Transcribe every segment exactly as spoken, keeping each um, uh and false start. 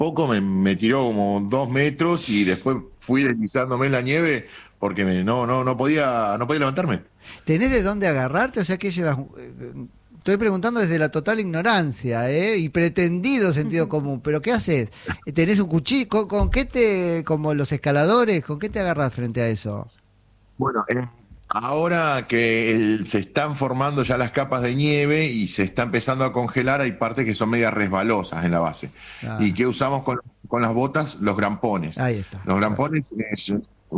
poco me, me tiró como dos metros y después fui deslizándome en la nieve porque me, no, no, no podía, no podía levantarme. ¿Tenés de dónde agarrarte? O sea, ¿qué llevas? Estoy preguntando desde la total ignorancia, ¿eh? Y pretendido sentido común, pero ¿qué haces? ¿Tenés un cuchillo? ¿Con, con qué te, como los escaladores, con qué te agarras frente a eso? Bueno, eh, ahora que el- se están formando ya las capas de nieve y se está empezando a congelar, hay partes que son medias resbalosas en la base. ¿Y Ah, qué usamos con, con las botas? Los grampones. ahí está. Los Claro. grampones es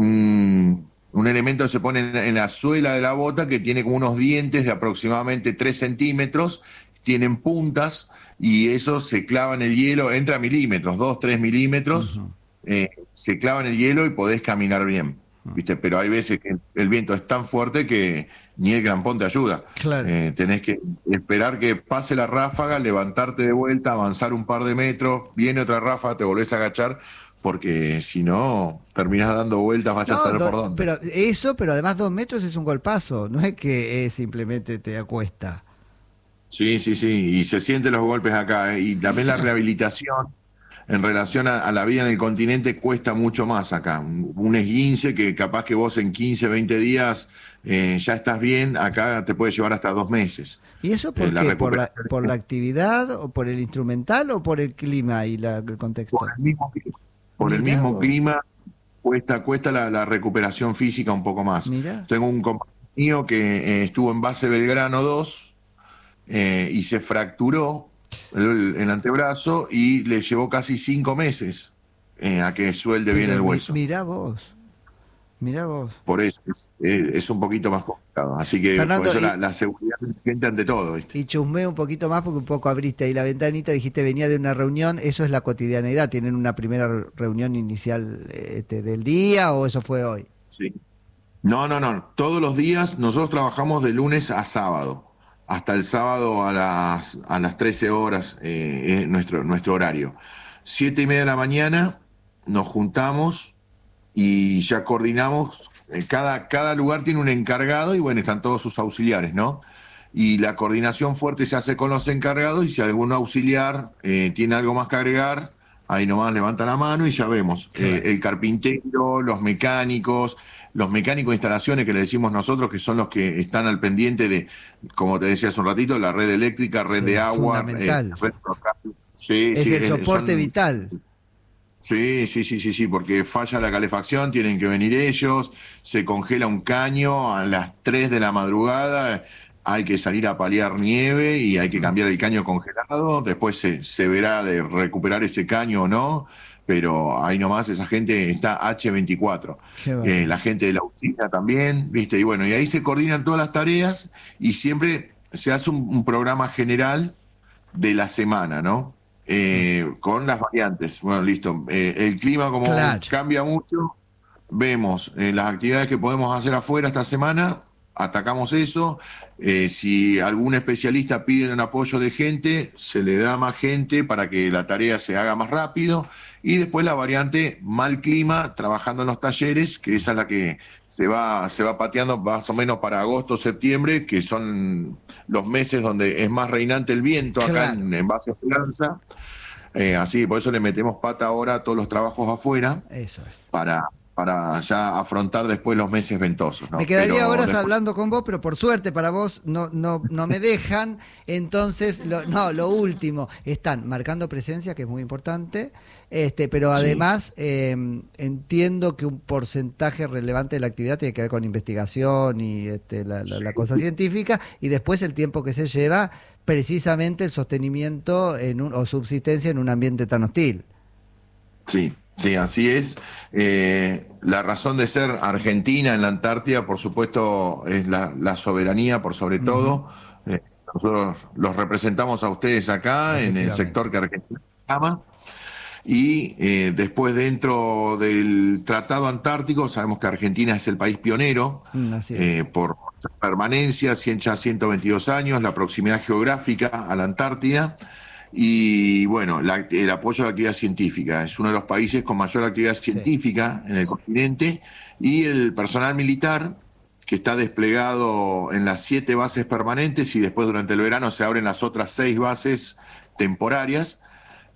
un, un elemento que se pone en, en la suela de la bota que tiene como unos dientes de aproximadamente tres centímetros, tienen puntas y eso se clava en el hielo, entra a milímetros, dos tres milímetros, Ujú. eh, se clava en el hielo y podés caminar bien. ¿Viste? Pero hay veces que el viento es tan fuerte que ni el grampón te ayuda. Claro. Eh, tenés que esperar que pase la ráfaga, levantarte de vuelta, avanzar un par de metros, viene otra ráfaga, te volvés a agachar, porque si no, terminás dando vueltas, vaya a No, saber do- por dónde. pero eso, pero además dos metros es un golpazo, no es que eh, simplemente te acuesta. Sí, sí, sí, y se sienten los golpes acá, ¿eh? Y también la rehabilitación en relación a, a la vida en el continente cuesta mucho más acá. Un, un esguince que capaz que vos en quince, veinte días eh, ya estás bien, acá te puede llevar hasta dos meses. ¿Y eso Eh, por la qué? ¿Por la, recuperación por la actividad o por el instrumental o por el clima y la- el por contexto? el mismo clima, por el Mirá mismo vos, clima cuesta, cuesta la, la recuperación física un poco más. mirá. Tengo un compañero mío que eh, estuvo en base Belgrano dos eh, y se fracturó el, el antebrazo y le llevó casi cinco meses eh, a que suelde bien Pero el mi- hueso. mirá vos, mirá vos. Por eso es, es- es un poquito más complicado. Así que por Fernando, eso la, y, la seguridad de la gente ante todo, ¿viste? y chusmé un poquito más porque un poco abriste ahí la ventanita, dijiste venía de una reunión, ¿eso es la cotidianeidad? ¿Tienen una primera re- reunión inicial este, del día o eso fue hoy? Sí. No, no, no. Todos los días nosotros trabajamos de lunes a sábado. Hasta el sábado a las, a las trece horas eh, es nuestro, nuestro horario. Siete y media de la mañana nos juntamos y ya coordinamos. eh, Cada, cada lugar tiene un encargado y bueno, están todos sus auxiliares, ¿no? Y la coordinación fuerte se hace con los encargados y si algún auxiliar eh, tiene algo más que agregar, ahí nomás levanta la mano y ya vemos. Eh, Claro. el carpintero, los mecánicos, los mecánicos de instalaciones que le decimos nosotros, que son los que están al pendiente de, como te decía hace un ratito, la red eléctrica, red Sí, de agua, eh, fundamental. red local. Sí, Es sí, el eh, soporte son, vital. sí, sí, sí, sí, sí, porque falla la calefacción, tienen que venir ellos, se congela un caño a las tres de la madrugada, hay que salir a paliar nieve y hay que cambiar el caño congelado, después se, se verá de recuperar ese caño o no, pero ahí nomás esa gente está hache veinticuatro. Qué Eh, bárbaro. la gente de la usina también, ¿viste? Y bueno, y ahí se coordinan todas las tareas y siempre se hace un, un programa general de la semana, ¿no? Eh, con las variantes. Bueno, listo. Eh, el clima como Claro. cambia mucho, vemos eh, las actividades que podemos hacer afuera esta semana, atacamos eso. Eh, si algún especialista pide un apoyo de gente, se le da más gente para que la tarea se haga más rápido. Y después la variante mal clima, trabajando en los talleres, que esa es la que se va, se va pateando más o menos para agosto, septiembre, que son los meses donde es más reinante el viento acá Claro. en, en base a Esperanza. Eh, así, por eso le metemos pata ahora a todos los trabajos afuera Eso es. para, para ya afrontar después los meses ventosos, ¿no? Me quedaría Pero horas después- hablando con vos, pero por suerte para vos no, no, no me dejan. Entonces, lo, no, lo último, están marcando presencia, que es muy importante, este, pero Sí. además eh, entiendo que un porcentaje relevante de la actividad tiene que ver con investigación y este, la, la- la Sí, cosa sí. científica, y después el tiempo que se lleva precisamente el sostenimiento en un, o subsistencia en un ambiente tan hostil. Sí, sí, así es. Eh, la razón de ser Argentina en la Antártida, por supuesto, es la, la soberanía por sobre Ujú. todo. Eh, nosotros los representamos a ustedes acá en el Efectivamente. sector que Argentina ama. Y eh, después dentro del Tratado Antártico, sabemos que Argentina es el país pionero Mm, así es. eh, por su permanencia, cien, ya ciento veintidós años, la proximidad geográfica a la Antártida y bueno, la- el apoyo a la actividad científica. Es uno de los países con mayor actividad Sí. científica en el continente y el personal militar que está desplegado en las siete bases permanentes y después durante el verano se abren las otras seis bases temporarias.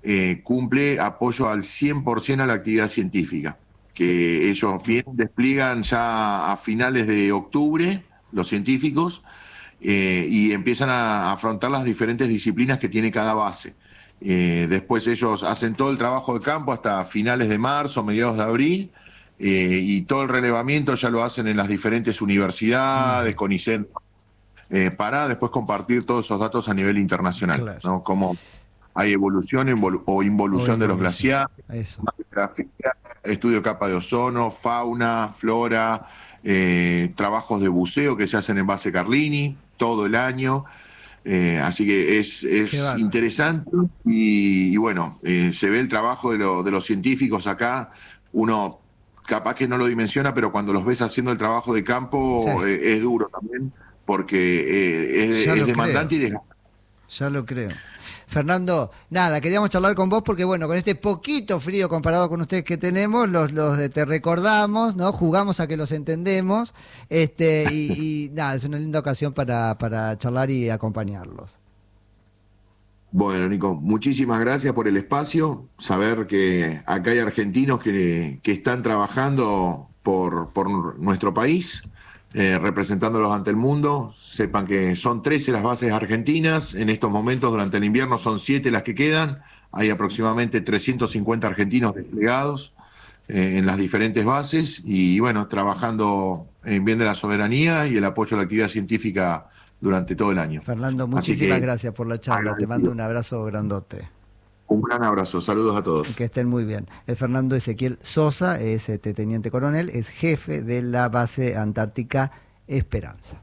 eh, cumple apoyo al cien por ciento a la actividad científica, que ellos bien despliegan ya a finales de octubre, los científicos, eh, y empiezan a afrontar las diferentes disciplinas que tiene cada base. Eh, después ellos hacen todo el trabajo de campo hasta finales de marzo, mediados de abril, eh, y todo el relevamiento ya lo hacen en las diferentes universidades, mm. CONICET, eh, para después compartir todos esos datos a nivel internacional, claro. ¿no? Como hay evolución involu- o involución o de los glaciares, estudio de capa de ozono, fauna, flora, eh, trabajos de buceo que se hacen en base Carlini todo el año. Eh, así que es, es interesante y, y bueno, eh, se ve el trabajo de, lo, de los científicos acá. Uno capaz que no lo dimensiona, pero cuando los ves haciendo el trabajo de campo, sí. eh, es duro también, porque eh, es, es demandante creo. y desgastante. Ya lo creo. Fernando, nada, queríamos charlar con vos porque, bueno, con este poquito frío comparado con ustedes que tenemos, los, los de te recordamos, ¿no? Jugamos a que los entendemos, este y, y nada, es una linda ocasión para, para charlar y acompañarlos. Bueno, Nico, muchísimas gracias por el espacio, saber que acá hay argentinos que, que están trabajando por, por nuestro país, Eh, representándolos ante el mundo. Sepan que son trece las bases argentinas, en estos momentos durante el invierno son siete las que quedan, hay aproximadamente trescientos cincuenta argentinos desplegados eh, en las diferentes bases y bueno, trabajando en bien de la soberanía y el apoyo a la actividad científica durante todo el año. Fernando, muchísimas gracias por la charla, agradecido. Te mando un abrazo grandote. Un gran abrazo, saludos a todos. Que estén muy bien. Es Fernando Ezequiel Sosa, es este teniente coronel, es jefe de la base antártica Esperanza.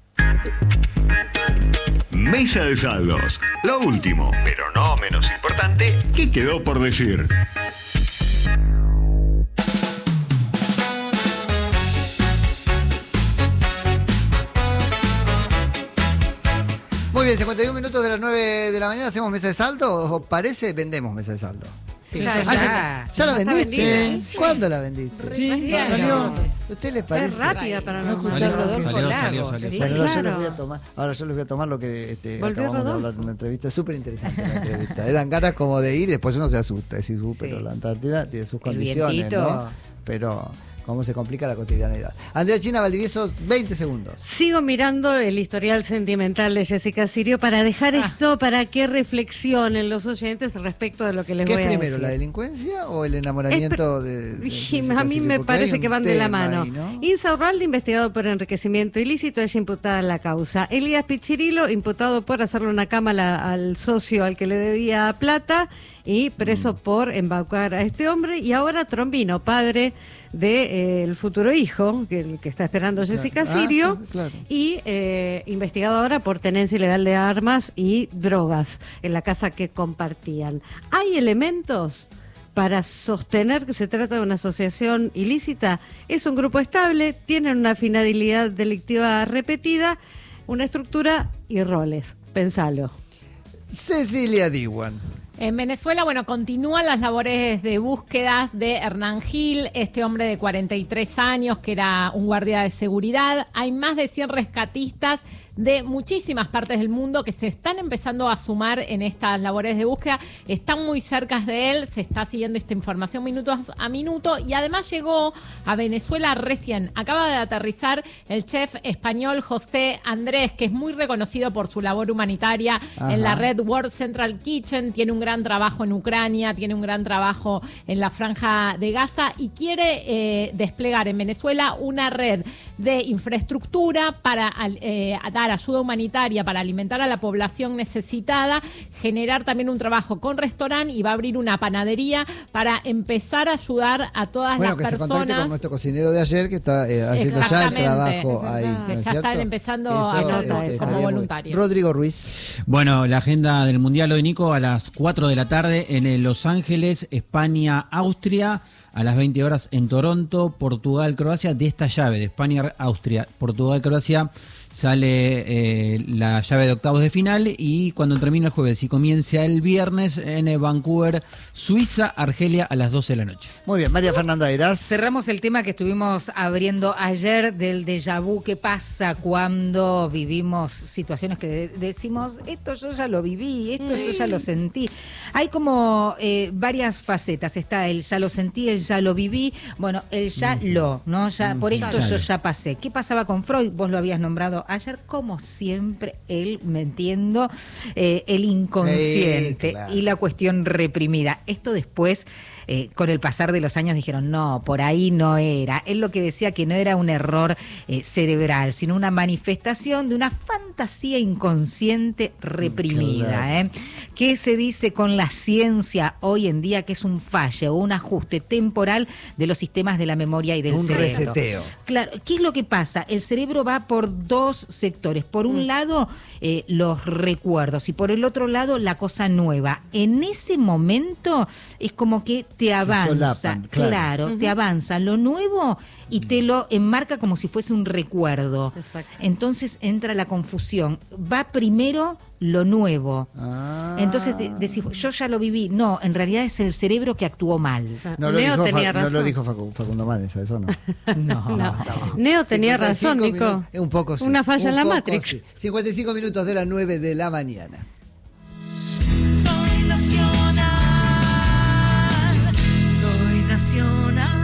Mesa de saldos. Lo último, pero no menos importante, ¿qué quedó por decir? Muy bien, cincuenta y un minutos de las nueve de la mañana, ¿hacemos mesa de saldo? ¿Os parece? Vendemos mesa de saldo. Sí, ya, ah, ya, ¿Ya la vendiste? Sí. ¿Cuándo la vendiste? Sí, salió. ¿A usted les parece? Es rápida para no escuchar salió, Rodolfo salió, Lagos. Salió, salió, sí, bueno, claro. yo les voy a tomar, ahora yo les voy a tomar lo que este, acabamos Rodolfo? de hablar en una entrevista. Es súper interesante la entrevista. Me dan ganas como de ir y después uno se asusta. Decís, uh, pero sí. La Antártida tiene sus condiciones, ¿no? Pero cómo se complica la cotidianidad. Andrea China Valdivieso, veinte segundos. Sigo mirando el historial sentimental de Jessica Sirio para dejar ah. esto para que reflexionen los oyentes respecto de lo que les voy a decir. ¿Qué es primero, la delincuencia o el enamoramiento de, de Jessica A mí me parece que van de la mano. Ahí, ¿no? Insa Urralde, investigado por enriquecimiento ilícito, ella imputada en la causa. Elías Pichirilo, imputado por hacerle una cámara al socio al que le debía plata y preso mm. por embaucar a este hombre. Y ahora Trombino, padre de eh, el futuro hijo que, el que está esperando Jessica claro. Sirio ah, claro. y eh, investigado ahora por tenencia ilegal de armas y drogas en la casa que compartían. ¿Hay elementos para sostener que se trata de una asociación ilícita? Es un grupo estable, tienen una finalidad delictiva repetida, una estructura y roles. Pensalo. Cecilia Diwan. En Venezuela, bueno, continúan las labores de búsqueda de Hernán Gil, este hombre de cuarenta y tres años que era un guardia de seguridad. Hay más de cien rescatistas de muchísimas partes del mundo que se están empezando a sumar en estas labores de búsqueda. Están muy cerca de él, se está siguiendo esta información minuto a minuto y además llegó a Venezuela recién. Acaba de aterrizar el chef español José Andrés, que es muy reconocido por su labor humanitaria Ajá. en la red World Central Kitchen. Tiene un gran trabajo en Ucrania, tiene un gran trabajo en la Franja de Gaza y quiere eh, desplegar en Venezuela una red de infraestructura para eh, dar ayuda humanitaria, para alimentar a la población necesitada, generar también un trabajo con restaurante y va a abrir una panadería para empezar a ayudar a todas bueno, las que personas. Se contacte con nuestro cocinero de ayer que está eh, haciendo ya el trabajo ahí. ¿No que es ya cierto? están empezando Eso, a hacer eh, como voluntarios. Rodrigo Ruiz. Bueno, la agenda del Mundial hoy, Nico, a las cuatro de la tarde en el Los Ángeles, España, Austria. A las veinte horas en Toronto, Portugal, Croacia, de esta llave, de España, Austria, Portugal, Croacia, sale eh, la llave de octavos de final y cuando termina el jueves y comienza el viernes en Vancouver, Suiza, Argelia a las doce de la noche. Muy bien, María Fernanda Heras. Cerramos el tema que estuvimos abriendo ayer del déjà vu. ¿Qué pasa cuando vivimos situaciones que de- decimos, esto yo ya lo viví, esto yo ya lo sentí? Hay como eh, varias facetas. Está el ya lo sentí, el ya lo viví, bueno, el ya lo, ¿no? Ya por esto Ya yo lo. ya pasé. ¿Qué pasaba con Freud? Vos lo habías nombrado ayer, como siempre, él metiendo eh, el inconsciente Sí, claro. y la cuestión reprimida. Esto después, eh, con el pasar de los años, dijeron, no, por ahí no era. Él lo que decía que no era un error eh, cerebral, sino una manifestación de una fantasía inconsciente reprimida. Claro. ¿eh? ¿Qué se dice con la ciencia hoy en día? Que es un fallo o un ajuste temporal de los sistemas de la memoria y del Un cerebro. reseteo. Claro, ¿qué es lo que pasa? El cerebro va por dos sectores. Por un lado, eh, los recuerdos y por el otro lado, la cosa nueva. En ese momento es como que te avanza, solapan, claro, claro. te avanza lo nuevo y te lo enmarca como si fuese un recuerdo. Exacto. Entonces entra la confusión. Va primero lo nuevo. Ah. Entonces de- decís, yo ya lo viví. No, en realidad es el cerebro que actuó mal. No lo, Neo dijo, tenía Fa- no razón. lo dijo Facu- Facundo Manes, eso no. No, No. Neo tenía cincuenta y cinco razón, Nico. minutos, un poco sí. Una falla un en la poco Matrix. sí. cincuenta y cinco minutos de las nueve de la mañana. Soy nacional, soy nacional.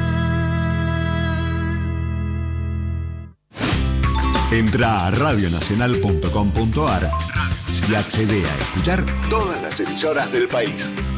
Entra a radio nacional punto com punto a r y accede a escuchar todas las emisoras del país.